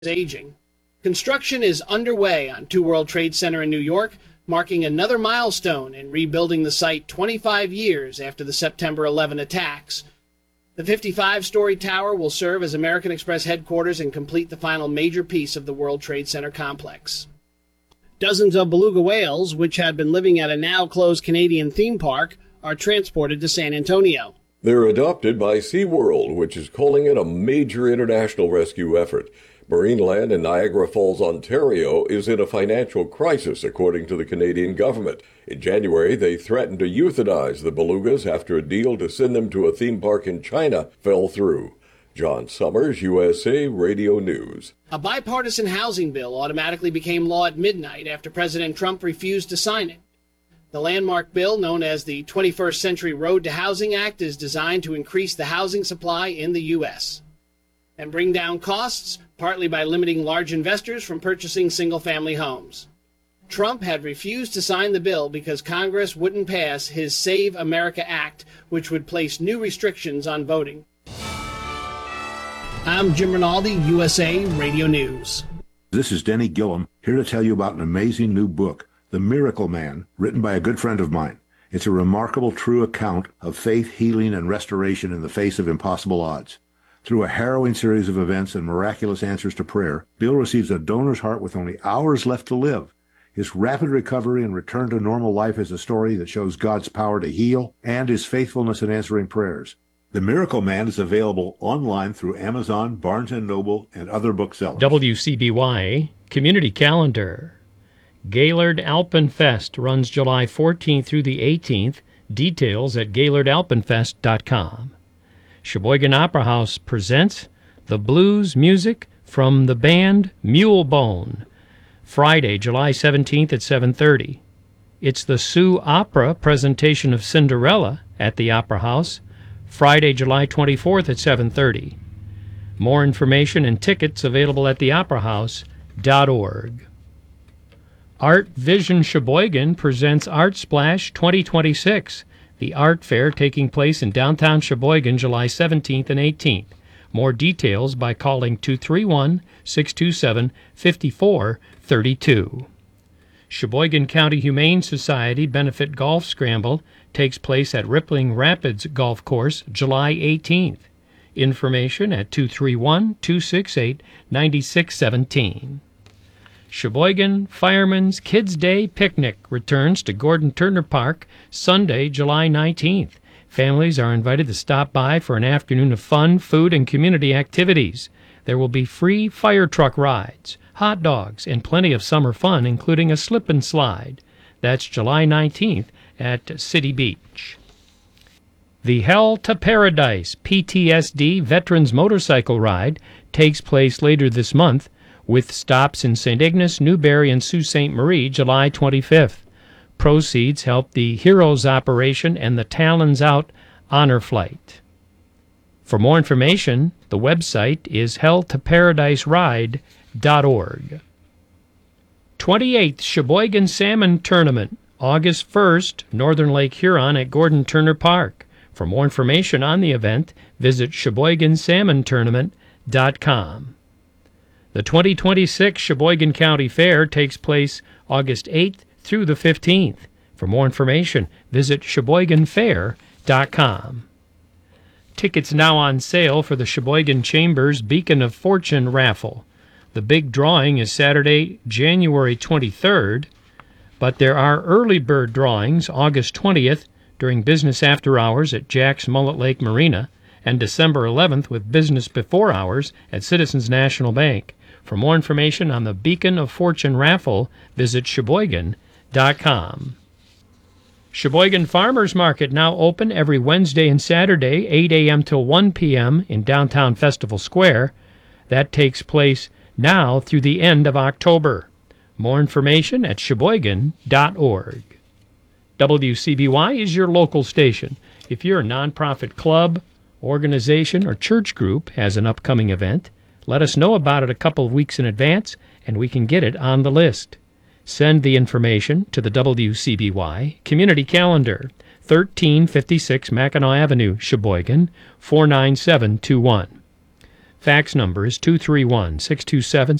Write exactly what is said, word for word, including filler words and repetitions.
aging. Construction is underway on Two World Trade Center in New York, marking another milestone in rebuilding the site twenty-five years after the September eleventh attacks. The fifty-five-story tower will serve as American Express headquarters and complete the final major piece of the World Trade Center complex. Dozens of beluga whales, which had been living at a now-closed Canadian theme park, are transported to San Antonio. They're adopted by SeaWorld, which is calling it a major international rescue effort. Marineland in Niagara Falls, Ontario, is in a financial crisis, according to the Canadian government. In January, they threatened to euthanize the belugas after a deal to send them to a theme park in China fell through. John Summers, U S A Radio News. A bipartisan housing bill automatically became law at midnight after President Trump refused to sign it. The landmark bill, known as the twenty-first Century Road to Housing Act, is designed to increase the housing supply in the U S and bring down costs, partly by limiting large investors from purchasing single-family homes. Trump had refused to sign the bill because Congress wouldn't pass his Save America Act, which would place new restrictions on voting. I'm Jim Rinaldi, U S A Radio News. This is Denny Gillum, here to tell you about an amazing new book, The Miracle Man, written by a good friend of mine. It's a remarkable, true account of faith, healing, and restoration in the face of impossible odds. Through a harrowing series of events and miraculous answers to prayer, Bill receives a donor's heart with only hours left to live. His rapid recovery and return to normal life is a story that shows God's power to heal and his faithfulness in answering prayers. The Miracle Man is available online through Amazon, Barnes and Noble, and other booksellers. W C B Y Community Calendar. Gaylord Alpenfest runs July fourteenth through the eighteenth. Details at gaylord alpenfest dot com. Sheboygan Opera House presents the blues music from the band Mulebone, Friday, July seventeenth at seven thirty. It's the Sioux Opera presentation of Cinderella at the Opera House, Friday, July twenty-fourth at seven thirty. More information and tickets available at the opera house dot org. Art Vision Sheboygan presents Art Splash twenty twenty-six, the art fair taking place in downtown Sheboygan July seventeenth and eighteenth. More details by calling two three one, six two seven, five four three two. Sheboygan County Humane Society Benefit Golf Scramble takes place at Rippling Rapids Golf Course July eighteenth. Information at two three one, two six eight, nine six one seven. Sheboygan Fireman's Kids Day Picnic returns to Gordon Turner Park Sunday, July nineteenth. Families are invited to stop by for an afternoon of fun, food, and community activities. There will be free fire truck rides, hot dogs, and plenty of summer fun, including a slip and slide. That's July nineteenth at City Beach. The Hell to Paradise P T S D Veterans Motorcycle Ride takes place later this month, with stops in Saint Ignace, Newberry, and Sault Ste. Marie, July twenty-fifth. Proceeds help the Heroes Operation and the Talons Out Honor Flight. For more information, the website is hell to paradise ride dot org. twenty-eighth Sheboygan Salmon Tournament, August first, Northern Lake Huron at Gordon Turner Park. For more information on the event, visit sheboygan salmon tournament dot com. The twenty twenty-six Sheboygan County Fair takes place August eighth through the fifteenth. For more information, visit sheboygan fair dot com. Tickets now on sale for the Sheboygan Chambers Beacon of Fortune raffle. The big drawing is Saturday, January twenty-third, but there are early bird drawings August twentieth during business after hours at Jack's Mullet Lake Marina and December eleventh with business before hours at Citizens National Bank. For more information on the Beacon of Fortune raffle, visit sheboygan dot com. Sheboygan Farmers Market now open every Wednesday and Saturday, eight a.m. till one p.m. in downtown Festival Square. That takes place now through the end of October. More information at sheboygan dot org. W C B Y is your local station. If you're a nonprofit club, organization, or church group has an upcoming event, let us know about it a couple of weeks in advance, and we can get it on the list. Send the information to the W C B Y Community Calendar, thirteen fifty-six Mackinac Avenue, Sheboygan, four nine seven two one. Fax number is two three one, six two seven,